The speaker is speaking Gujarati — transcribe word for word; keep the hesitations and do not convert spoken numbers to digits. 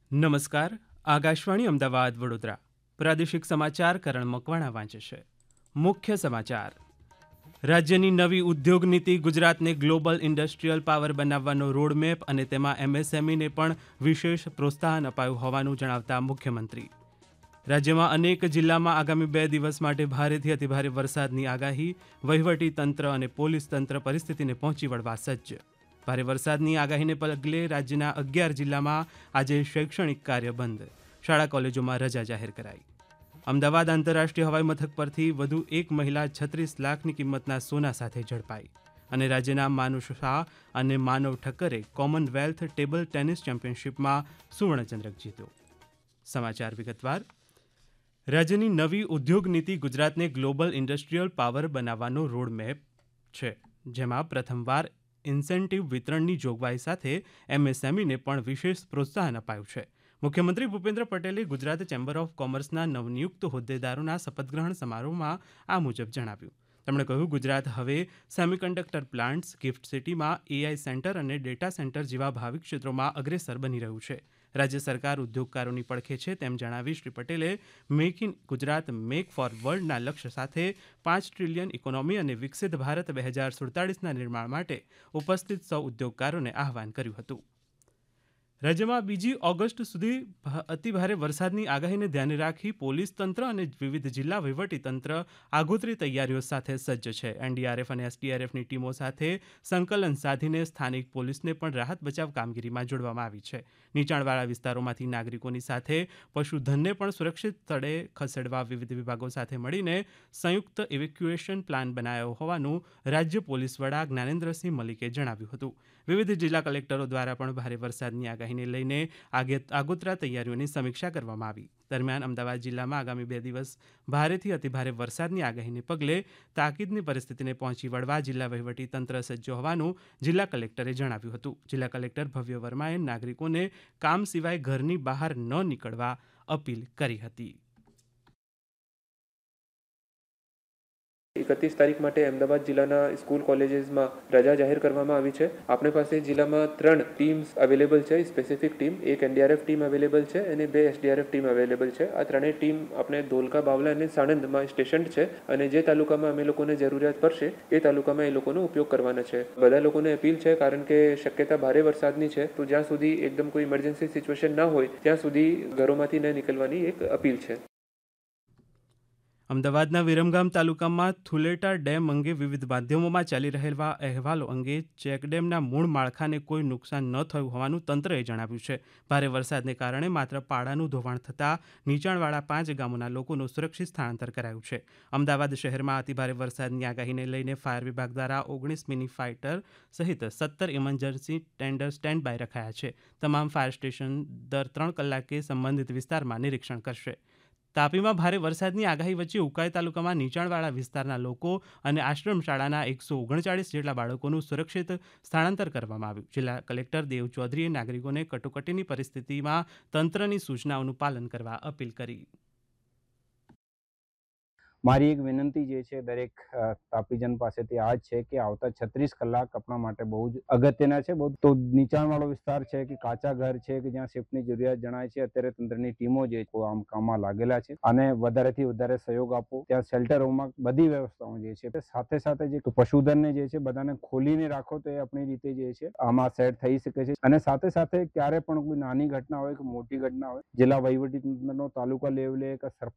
નમસ્કાર. આકાશવાણી અમદાવાદ વડોદરા પ્રાદેશિક સમાચાર કરણ મકવાણા વાંચે છે. મુખ્ય સમાચાર. રાજ્યની નવી ઉદ્યોગ નીતિ ગુજરાતને ગ્લોબલ ઇન્ડસ્ટ્રીયલ પાવર બનાવવાનો રોડમેપ અને તેમાં એમએસએમઈને પણ વિશેષ પ્રોત્સાહન અપાયું હોવાનું જણાવતા મુખ્યમંત્રી. રાજ્યમાં અનેક જિલ્લામાં આગામી બે દિવસ માટે ભારેથી અતિભારે વરસાદની આગાહી. વહીવટી તંત્ર અને પોલીસ તંત્ર પરિસ્થિતિને પહોંચી વળવા સજ્જ. ભારે વરસાદની આગાહીને પગલે રાજ્યના અગિયાર જિલ્લામાં આજે શૈક્ષણિક કાર્ય બંધ. શાળા કોલેજોમાં રજા જાહેર કરાઈ. અમદાવાદ આંતરરાષ્ટ્રીય હવાઈ મથક પરથી વધુ એક મહિલા છત્રીસ લાખની કિંમતના સોના સાથે ઝડપાઈ. અને રાજ્યના માનુષ શાહ અને માનવ ઠક્કરે કોમનવેલ્થ ટેબલ ટેનિસ ચેમ્પિયનશિપમાં સુવર્ણચંદ્રક જીત્યો. સમાચાર વિગતવાર. રાજ્યની નવી ઉદ્યોગ નીતિ ગુજરાતને ગ્લોબલ ઇન્ડસ્ટ્રીયલ પાવર બનાવવાનો રોડમેપ છે, જેમાં પ્રથમવાર ઇન્સેન્ટિવ વિતરણની જોગવાઈ સાથે એમએસએમઈને પણ વિશેષ પ્રોત્સાહન અપાયું છે. મુખ્યમંત્રી ભૂપેન્દ્ર પટેલે ગુજરાત ચેમ્બર ઓફ કોમર્સના નવનિયુક્ત હોદ્દેદારોના શપથગ્રહણ સમારોહમાં આ મુજબ જણાવ્યું. તેમણે કહ્યું, ગુજરાત હવે સેમિકન્ડક્ટર પ્લાન્ટ્સ, ગિફ્ટ સિટીમાં એઆઈ સેન્ટર અને ડેટા સેન્ટર જેવા ભાવિ ક્ષેત્રોમાં અગ્રેસર બની રહ્યું છે. રાજ્ય સરકાર ઉદ્યોગકારોની પડખે છે તેમ જણાવી શ્રી પટેલે make in Gujarat make for વર્લ્ડના લક્ષ્ય સાથે પાંચ ટ્રિલિયન ઇકોનોમી અને વિકસિત ભારત બે હજાર સુડતાલીસના નિર્માણ માટે ઉપસ્થિત સૌ ઉદ્યોગકારોને આહવાન કર્યું હતું. રાજ્યમાં બીજી ઓગસ્ટ સુધી અતિભારે વરસાદની આગાહીને ધ્યાને રાખી પોલીસ તંત્ર અને વિવિધ જિલ્લા વહીવટી તંત્ર આગોતરી તૈયારીઓ સાથે સજ્જ છે. એનડીઆરએફ અને એસડીઆરએફની ટીમો સાથે સંકલન સાધીને સ્થાનિક પોલીસને પણ રાહત બચાવ કામગીરીમાં જોડવામાં આવી છે. નીચાણવાળા વિસ્તારોમાંથી નાગરિકોની સાથે પશુધનને પણ સુરક્ષિત સ્થળે ખસેડવા વિવિધ વિભાગો સાથે મળીને સંયુક્ત ઇવેક્યુએશન પ્લાન બનાવ્યો હોવાનું રાજ્ય પોલીસ વડા જ્ઞાનેન્દ્રસિંહ મલિકે જણાવ્યું હતું. વિવિધ જિલ્લા કલેક્ટરો દ્વારા પણ ભારે વરસાદની આગાહીને લઈને આગોતરા તૈયારીઓની સમીક્ષા કરવામાં આવી. દરમિયાન અમદાવાદ જિલ્લામાં આગામી બે દિવસ ભારેથી અતિભારે વરસાદની આગાહીને પગલે તાકીદની પરિસ્થિતિને પહોંચી વળવા જિલ્લા વહીવટી તંત્ર સજ્જ હોવાનું જિલ્લા કલેક્ટરે જણાવ્યું હતું. જિલ્લા કલેક્ટર ભવ્ય વર્માએ નાગરિકોને કામ સિવાય ઘરની બહાર ન નીકળવા અપીલ કરી હતી. એકત્રીસ તારીખ માટે અમદાવાદ જિલ્લાના સ્કૂલ કોલેજીસમાં રજા જાહેર કરવામાં આવી છે. આપણી પાસે જિલ્લામાં ત્રણ ટીમ્સ અવેલેબલ છે. સ્પેસિફિક ટીમ એક એનડીઆરએફ ટીમ અવેલેબલ છે અને બે એસડીઆરએફ ટીમ અવેલેબલ છે. આ ત્રણેય ટીમ આપણે ધોલકા, બાવલા અને સાણંદમાં સ્ટેશન્ડ છે અને જે તાલુકામાં અમે લોકોને જરૂરિયાત પડશે એ તાલુકામાં એ લોકોનો ઉપયોગ કરવાના છે. બધા લોકોને અપીલ છે, કારણ કે શક્યતા ભારે વરસાદની છે, તો જ્યાં સુધી એકદમ કોઈ ઇમરજન્સી સિચ્યુએશન ના હોય ત્યાં સુધી ઘરોમાંથી ન નીકળવાની એક અપીલ છે. અમદાવાદના વિરમગામ તાલુકામાં થુલેટા ડેમ અંગે વિવિધ માધ્યમોમાં ચાલી રહેલા અહેવાલો અંગે ચેકડેમના મૂળ માળખાને કોઈ નુકસાન ન થયું હોવાનું તંત્રએ જણાવ્યું છે. ભારે વરસાદને કારણે માત્ર પાડાનું ધોવાણ થતાં નીચાણવાળા પાંચ ગામોના લોકોનું સુરક્ષિત સ્થળાંતર કરાયું છે. અમદાવાદ શહેરમાં અતિભારે વરસાદની આગાહીને લઈને ફાયર વિભાગ દ્વારા ઓગણીસ મિની ફાઇટર સહિત સત્તર ઇમરજન્સી ટેન્ડર સ્ટેન્ડ બાય રખાયા છે. તમામ ફાયર સ્ટેશન દર ત્રણ કલાકે સંબંધિત વિસ્તારમાં નિરીક્ષણ કરશે. તાપીમાં ભારે વરસાદની આગાહી વચ્ચે ઉકાઈ તાલુકામાં નીચાણવાળા વિસ્તારના લોકો અને આશ્રમ શાળાના એકસો ઓગણચાળીસ જેટલા બાળકોનું સુરક્ષિત સ્થળાંતર કરવામાં આવ્યું. જિલ્લા કલેક્ટર દેવ ચૌધરીએ નાગરિકોને કટોકટીની પરિસ્થિતિમાં તંત્રની સૂચનાઓનું પાલન કરવા અપીલ કરી. મારી એક વિનંતી જે છે દરેક તાપીજન પાસેથી આ જ છે કે આવતા છત્રીસ કલાક આપણા માટે બહુ જ અગત્યના છે. બહુ તો નીચાણવાળો વિસ્તાર છે કે કાચા ઘર છે કે જ્યાં શિફ્ટની જરૂરિયાત જણાય છે, અત્યારે તંત્રની ટીમો જે આમ કામમાં લાગેલા છે અને વધારેથી વધારે સહયોગ આપવો. ત્યાં શેલ્ટર હોમમાં બધી વ્યવસ્થાઓ જે છે, સાથે સાથે જે પશુધનને જે છે બધાને ખોલીને રાખો તો એ આપણી રીતે જે છે આમાં સેટ થઈ શકે છે. અને સાથે સાથે ક્યારે પણ કોઈ નાની ઘટના હોય કે મોટી ઘટના હોય, જિલ્લા વહીવટી તંત્રનો તાલુકા લેવલે કે